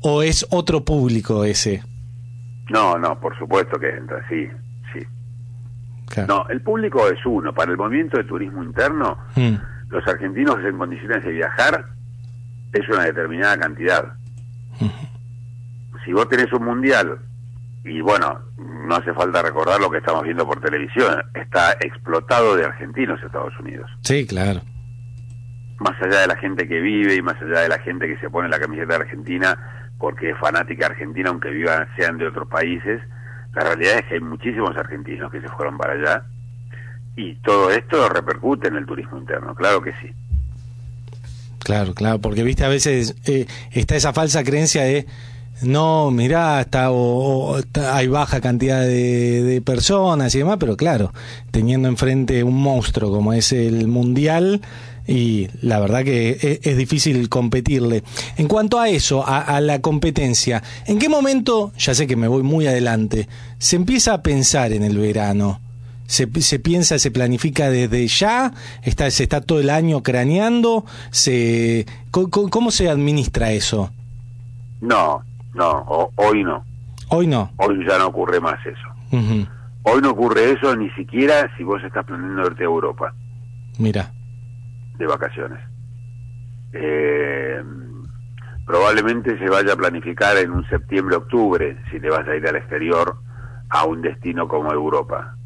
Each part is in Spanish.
¿O es otro público ese? No, por supuesto que entra, sí. Claro. No, el público es uno. Para el movimiento de turismo interno, los argentinos en condiciones de viajar es una determinada cantidad. Si vos tenés un mundial, y bueno, no hace falta recordar lo que estamos viendo por televisión, está explotado de argentinos Estados Unidos. Sí, claro. Más allá de la gente que vive y más allá de la gente que se pone la camiseta argentina porque es fanática argentina, aunque sean de otros países, la realidad es que hay muchísimos argentinos que se fueron para allá y todo esto repercute en el turismo interno, claro que sí. Claro, porque viste, a veces está esa falsa creencia de no, mirá, hay baja cantidad de personas y demás, pero claro, teniendo enfrente un monstruo como es el Mundial, y la verdad que es difícil competirle. En cuanto a eso, a la competencia, ¿en qué momento, ya sé que me voy muy adelante, se empieza a pensar en el verano? Se piensa, se planifica desde ya, se está todo el año craneando, ¿cómo se administra eso? No, hoy no. Hoy no. Hoy ya no ocurre más eso. Uh-huh. Hoy no ocurre eso ni siquiera si vos estás planeando irte a Europa. Mira. De vacaciones. Probablemente se vaya a planificar en un septiembre-octubre si te vas a ir al exterior a un destino como Europa.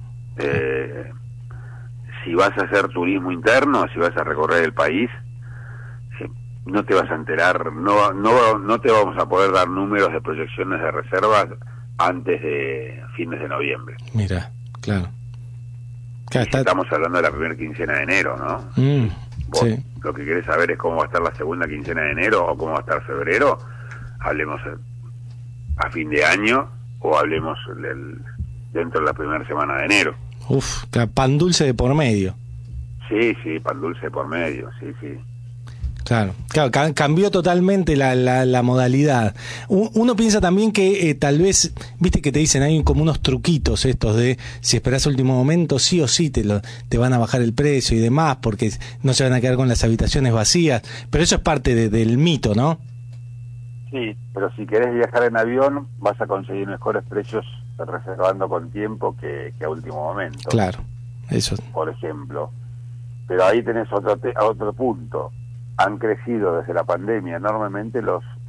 Si vas a hacer turismo interno, si vas a recorrer el país, no te vas a enterar, no te vamos a poder dar números de proyecciones de reservas antes de fines de noviembre. Mira, claro. Estamos hablando de la primera quincena de enero, ¿no? Vos, sí. Lo que querés saber es cómo va a estar la segunda quincena de enero o cómo va a estar febrero. Hablemos a fin de año o hablemos dentro de la primera semana de enero. Uf, pan dulce de por medio. Sí, pan dulce de por medio, sí. Claro, cambió totalmente la modalidad. Uno piensa también que tal vez, viste que te dicen, hay como unos truquitos estos de si esperás al último momento, sí o sí te van a bajar el precio y demás, porque no se van a quedar con las habitaciones vacías, pero eso es parte del mito, ¿no? Sí, pero si querés viajar en avión, vas a conseguir mejores precios reservando con tiempo que a último momento. Claro, eso. Por ejemplo. Pero ahí tenés otro punto. Han crecido desde la pandemia enormemente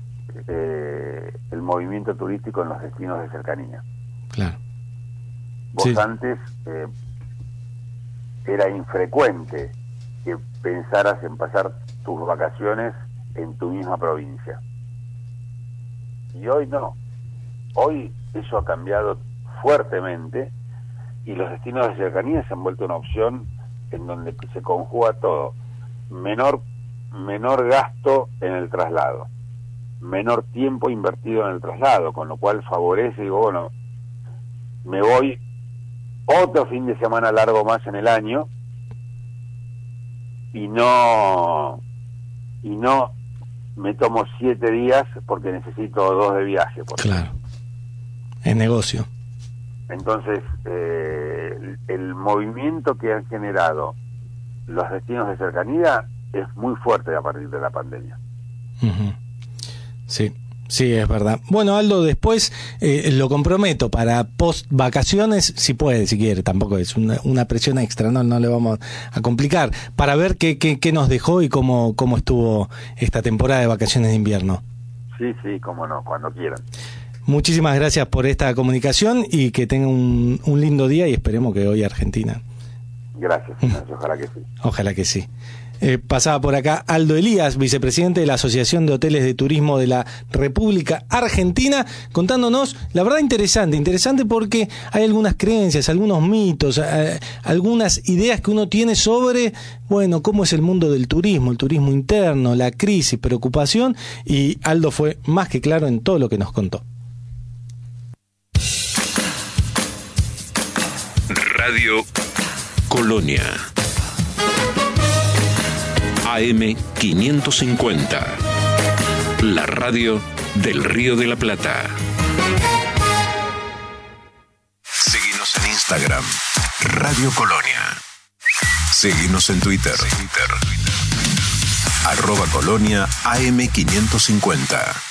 el movimiento turístico en los destinos de cercanía. Claro. Vos sí. Antes era infrecuente que pensaras en pasar tus vacaciones en tu misma provincia. Y hoy no. Hoy eso ha cambiado fuertemente y los destinos de cercanía se han vuelto una opción en donde se conjuga todo. Menor gasto en el traslado, menor tiempo invertido en el traslado, con lo cual favorece, digo, bueno, me voy otro fin de semana largo más en el año y no me tomo 7 días porque necesito 2 de viaje. Claro, es negocio. Entonces, el movimiento que han generado los destinos de cercanía es muy fuerte a partir de la pandemia. Uh-huh. Sí, es verdad. Bueno, Aldo, después lo comprometo para post vacaciones, si puede, si quiere, tampoco es una presión extra, no le vamos a complicar, para ver qué nos dejó y cómo estuvo esta temporada de vacaciones de invierno. Sí, cómo no, cuando quieran. Muchísimas gracias por esta comunicación y que tenga un lindo día y esperemos que hoy Argentina. Gracias, ojalá que sí. Ojalá que sí. Pasaba por acá Aldo Elías, vicepresidente de la Asociación de Hoteles de Turismo de la República Argentina, contándonos, la verdad interesante porque hay algunas creencias, algunos mitos, algunas ideas que uno tiene sobre, bueno, cómo es el mundo del turismo, el turismo interno, la crisis, preocupación, y Aldo fue más que claro en todo lo que nos contó. Radio Colonia AM 550, la radio del Río de la Plata. Seguinos en Instagram, Radio Colonia. Seguinos en Twitter. @Colonia AM 550.